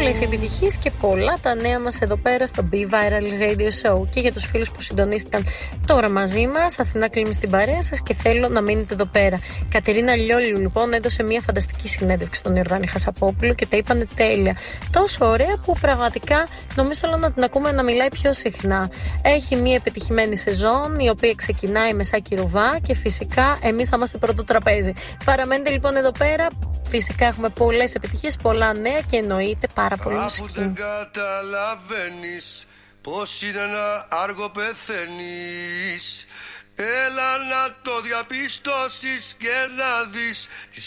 όλες οι επιτυχίες και πολλά τα νέα μας εδώ πέρα στο Be Viral Radio Show. Και για τους φίλους που συντονίστηκαν τώρα μαζί μας, Αθηνά Κλίμη στην παρέα σας και θέλω να μείνετε εδώ πέρα. Κατερίνα Λιόλιου λοιπόν έδωσε μια φανταστική συνέντευξη στον Ιορδάνη Χασαπόπουλο και τα είπανε τέλεια. Τόσο ωραία που πραγματικά νομίζω θέλω να την ακούμε να μιλάει πιο συχνά. Έχει μια επιτυχημένη σεζόν η οποία ξεκινάει με Σάκη Ρουβά και φυσικά εμείς θα είμαστε πρώτο τραπέζι. Παραμένετε λοιπόν εδώ πέρα. Φυσικά έχουμε πολλές επιτυχίες, πολλά νέα και εννοείται πάρα πολύ μουσική. Δεν καταλαβαίνεις πως είναι ένα άργο πεθαίνεις. Έλα να το διαπιστώσεις και να δεις